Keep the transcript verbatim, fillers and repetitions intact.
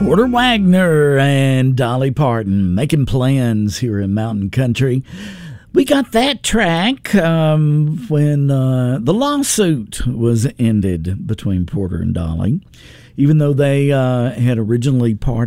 Porter Wagoner and Dolly Parton making plans here in Mountain Country. We got that track um, when uh, the lawsuit was ended between Porter and Dolly, even though they uh, had originally parted